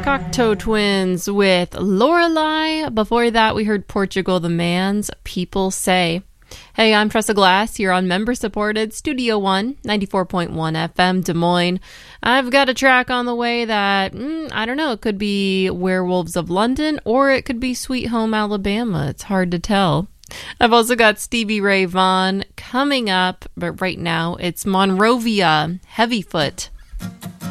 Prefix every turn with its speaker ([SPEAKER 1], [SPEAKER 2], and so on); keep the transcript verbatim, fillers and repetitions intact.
[SPEAKER 1] Cocteau Twins with Lorelei. Before that, we heard Portugal the Man's People Say. Hey, I'm Tressa Glass here on member-supported Studio One, ninety-four point one F M, Des Moines. I've got a track on the way that, mm, I don't know, it could be Werewolves of London or it could be Sweet Home Alabama. It's hard to tell. I've also got Stevie Ray Vaughan coming up, but right now it's Monrovia, Heavyfoot.